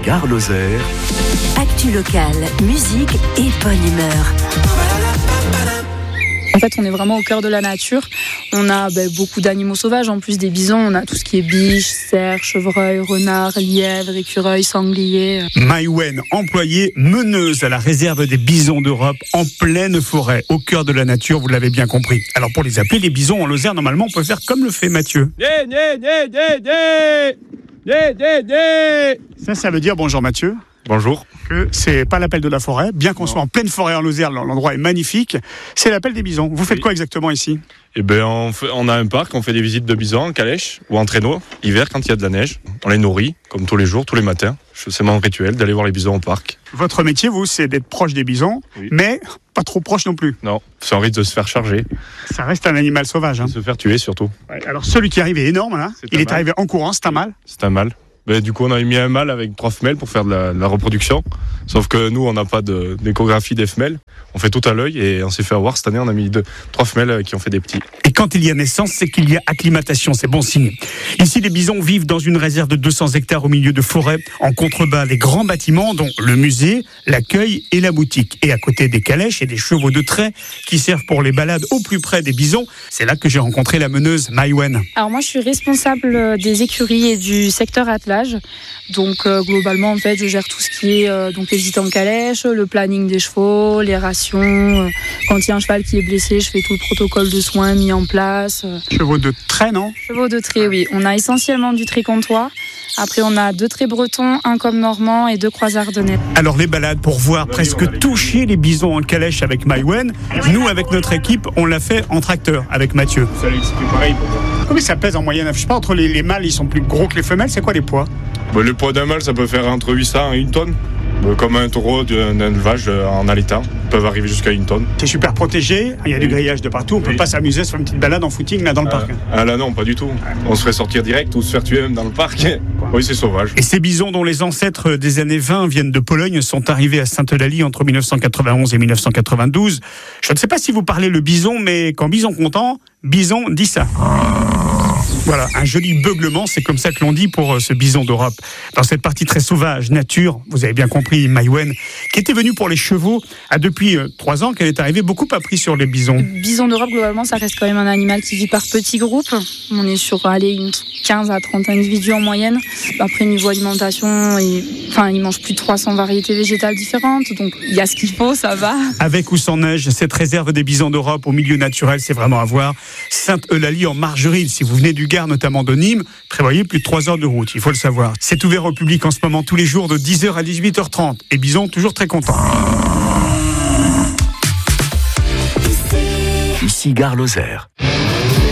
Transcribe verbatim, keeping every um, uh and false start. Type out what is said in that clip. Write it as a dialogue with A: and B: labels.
A: Gare Lozère.
B: Actu locale, musique et bonne humeur.
C: En fait, on est vraiment au cœur de la nature. On a ben, beaucoup d'animaux sauvages. En plus des bisons, on a tout ce qui est biches, cerfs, chevreuils, renards, lièvres, écureuils, sangliers.
D: Maïwen, employée meneuse à la réserve des bisons d'Europe, en pleine forêt, au cœur de la nature, vous l'avez bien compris. Alors pour les appeler, les bisons en Lozère, normalement, on peut faire comme le fait Mathieu.
E: Dé, dé, dé, dé, dé, dé, dé, dé.
D: Ça, ça veut dire bonjour Mathieu.
E: Bonjour.
D: Que c'est pas l'appel de la forêt, bien qu'on
E: Non.
D: soit en pleine forêt en Lozère, l'endroit est magnifique, c'est l'appel des bisons. Vous faites
E: Oui.
D: quoi exactement ici ?
E: Eh ben, on, fait, on a un parc, on fait des visites de bisons en calèche ou en traîneau, l'hiver quand il y a de la neige. On les nourrit, comme tous les jours, tous les matins. C'est mon rituel d'aller voir les bisons au parc.
D: Votre métier, vous, c'est d'être proche des bisons,
E: Oui.
D: mais pas trop proche non plus.
E: Non, c'est un risque de se faire charger,
D: Ça reste un animal sauvage. Hein.
E: de se faire tuer surtout.
D: Ouais, alors celui qui arrive est énorme, là.
E: C'est
D: Il
E: un
D: est
E: mâle.
D: arrivé en courant, c'est un mâle.
E: C'est un mâle. Ben, du coup, on a mis un mâle avec trois femelles pour faire de la, de la reproduction. Sauf que nous, on n'a pas de, d'échographie des femelles. On fait tout à l'œil et on s'est fait avoir. Cette année, on a mis deux, trois femelles qui ont fait des petits.
D: Et quand il y a naissance, c'est qu'il y a acclimatation, c'est bon signe. Ici, les bisons vivent dans une réserve de deux cents hectares au milieu de forêts, en contrebas des grands bâtiments, dont le musée, l'accueil et la boutique. Et à côté des calèches et des chevaux de trait qui servent pour les balades au plus près des bisons. C'est là que j'ai rencontré la meneuse Maïwen.
C: Alors moi, je suis responsable des écuries et du secteur attelage. Donc euh, globalement, en fait, je gère tout ce qui est euh, donc les visites en calèche, le planning des chevaux, les rations. Euh, quand il y a un cheval qui est blessé, je fais tout le protocole de soins mis en place. Euh,
D: Chevaux de trait, non ?
C: chevaux de trait, oui. On a essentiellement du trait comtois. Après, on a deux traits bretons, un comme normand et deux croisés ardennais.
D: Alors les balades pour voir presque toucher les bisons en calèche avec Maïwen, nous avec notre équipe, on l'a fait en tracteur avec Mathieu.
E: C'est pareil pour moi.
D: Combien ça pèse en moyenne ? Je sais pas, entre les, les mâles, ils sont plus gros que les femelles, c'est quoi les poids ?
E: Ben, le poids d'un mâle, ça peut faire entre huit cents et une tonne. Ben, comme un taureau d'un élevage en allaitant. Ils peuvent arriver jusqu'à une tonne.
D: C'est super protégé, il y a du
E: Oui.
D: grillage de partout, on peut
E: Oui.
D: pas s'amuser sur une petite balade en footing là dans le
E: Ah,
D: parc.
E: ah là non, pas du tout. On se ferait sortir direct ou se faire tuer même dans le parc. Oui, c'est sauvage.
D: Et ces bisons dont les ancêtres des années vingt viennent de Pologne sont arrivés à Sainte-Eulalie entre dix-neuf cent quatre-vingt-onze et dix-neuf cent quatre-vingt-douze. Je ne sais pas si vous parlez le bison, mais quand bison content, bison dit ça. Voilà, un joli beuglement, c'est comme ça que l'on dit pour ce bison d'Europe. Dans cette partie très sauvage, nature, vous avez bien compris, Maïwen, qui était venue pour les chevaux, a depuis euh, trois ans qu'elle est arrivée, beaucoup appris sur les bisons.
C: Le bison d'Europe, globalement, ça reste quand même un animal qui vit par petits groupes. On est sur allez, une quinze à trente individus en moyenne. Après, niveau alimentation, et, enfin, il mange plus de trois cents variétés végétales différentes. Donc, il y a ce qu'il faut, ça va.
D: Avec ou sans neige, cette réserve des bisons d'Europe au milieu naturel, c'est vraiment à voir. Sainte-Eulalie en Margeride, si vous venez du Gard, notamment de Nîmes, prévoyez plus de trois heures de route, il faut le savoir. C'est ouvert au public en ce moment tous les jours de dix heures à dix-huit heures trente. Et bisons toujours très contents.
A: Ici Gare Lozère.